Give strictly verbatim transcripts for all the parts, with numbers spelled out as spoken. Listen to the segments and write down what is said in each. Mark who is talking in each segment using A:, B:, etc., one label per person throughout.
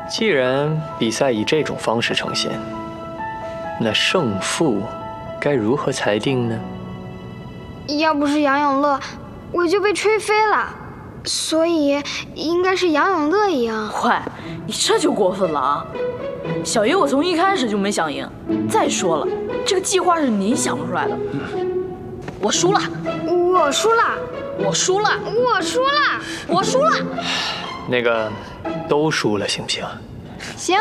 A: 既然比赛以这种方式呈现，那胜负该如何裁定呢？
B: 要不是杨永乐，我就被吹飞了。所以应该是杨永乐赢。
C: 坏，你这就过分了啊！小爷我从一开始就没想赢。再说了，这个计划是你想出来的。我输了，
B: 我输了，
C: 我输了，
B: 我输了，
C: 我输了。
A: 那个，都输了，行不行？
B: 行。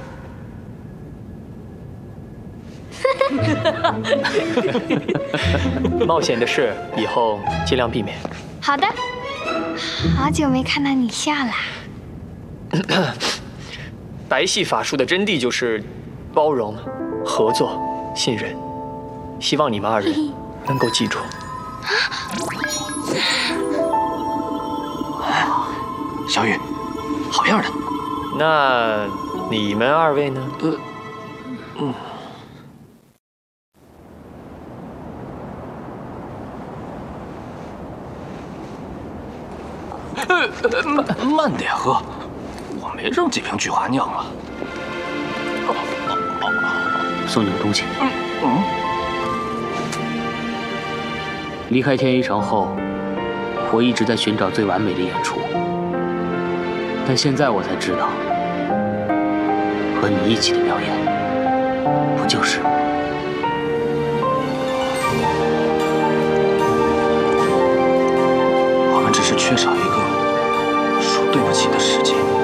A: 冒险的事以后尽量避免。
B: 好的。好久没看到你笑了。
A: 白系法术的真谛就是包容、合作、信任。希望你们二人能够记住。
D: 小雨，好样的。
A: 那你们二位呢？呃，嗯。
D: 呃，慢慢点喝，我没剩几瓶菊花酿了。
E: 送你个东西。
D: 嗯嗯。
E: 离开天一城后，我一直在寻找最完美的演出，但现在我才知道，和你一起的表演，不就是吗？
D: 我们只是缺少一个说对不起的时间。